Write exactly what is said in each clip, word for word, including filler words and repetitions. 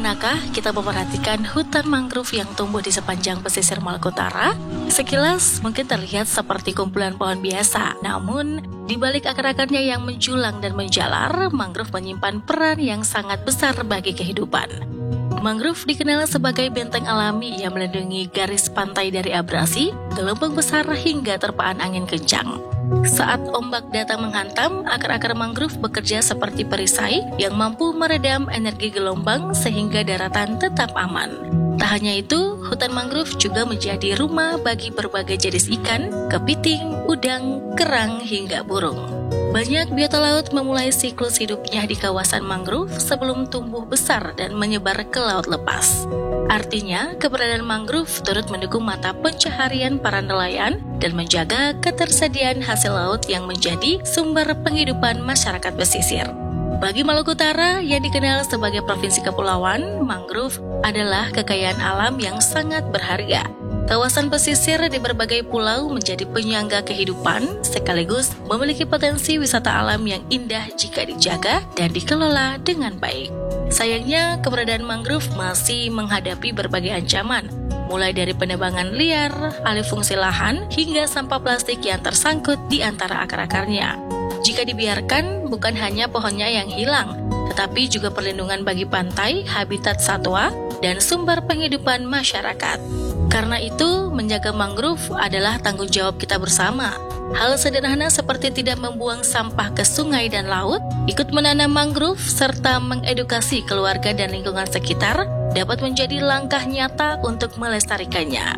Pernahkah kita memperhatikan hutan mangrove yang tumbuh di sepanjang pesisir Maluku Utara? Sekilas mungkin terlihat seperti kumpulan pohon biasa, namun di balik akar-akarnya yang menjulang dan menjalar, mangrove menyimpan peran yang sangat besar bagi kehidupan. Mangrove dikenal sebagai benteng alami yang melindungi garis pantai dari abrasi, gelombang besar hingga terpaan angin kencang. Saat ombak datang menghantam, akar-akar mangrove bekerja seperti perisai yang mampu meredam energi gelombang sehingga daratan tetap aman. Tak hanya itu, hutan mangrove juga menjadi rumah bagi berbagai jenis ikan, kepiting, udang, kerang, hingga burung. Banyak biota laut memulai siklus hidupnya di kawasan mangrove sebelum tumbuh besar dan menyebar ke laut lepas. Artinya, keberadaan mangrove turut mendukung mata pencaharian para nelayan dan menjaga ketersediaan hasil laut yang menjadi sumber penghidupan masyarakat pesisir. Bagi Maluku Utara yang dikenal sebagai provinsi kepulauan, mangrove adalah kekayaan alam yang sangat berharga. Kawasan pesisir di berbagai pulau menjadi penyangga kehidupan, sekaligus memiliki potensi wisata alam yang indah jika dijaga dan dikelola dengan baik. Sayangnya, keberadaan mangrove masih menghadapi berbagai ancaman, mulai dari penebangan liar, alih fungsi lahan, hingga sampah plastik yang tersangkut di antara akar-akarnya. Jika dibiarkan, bukan hanya pohonnya yang hilang, tetapi juga perlindungan bagi pantai, habitat satwa, dan sumber penghidupan masyarakat. Karena itu, menjaga mangrove adalah tanggung jawab kita bersama. Hal sederhana seperti tidak membuang sampah ke sungai dan laut, ikut menanam mangrove, serta mengedukasi keluarga dan lingkungan sekitar dapat menjadi langkah nyata untuk melestarikannya.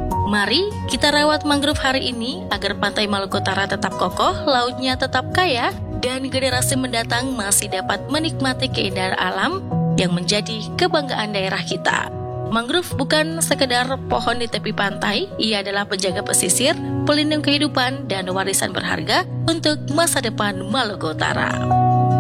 Mari kita rawat mangrove hari ini agar pantai Maluku Utara tetap kokoh, lautnya tetap kaya, dan generasi mendatang masih dapat menikmati keindahan alam yang menjadi kebanggaan daerah kita. Mangrove bukan sekedar pohon di tepi pantai, ia adalah penjaga pesisir, pelindung kehidupan, dan warisan berharga untuk masa depan Maluku Utara.